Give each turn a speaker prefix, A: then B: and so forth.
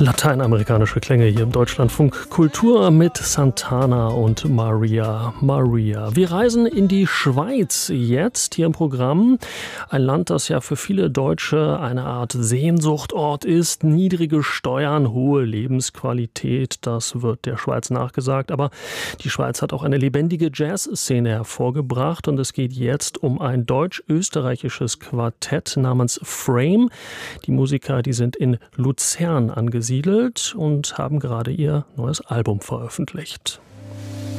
A: Lateinamerikanische Klänge hier im Deutschlandfunk Kultur mit Santana und Maria. Wir reisen in die Schweiz jetzt hier im Programm. Ein Land, das ja für viele Deutsche eine Art Sehnsuchtort ist. Niedrige Steuern, hohe Lebensqualität, das wird der Schweiz nachgesagt. Aber die Schweiz hat auch eine lebendige Jazzszene hervorgebracht und es geht jetzt um ein deutsch-österreichisches Quartett namens Frame. Die Musiker, die sind in Luzern angesiedelt und haben gerade ihr neues Album veröffentlicht.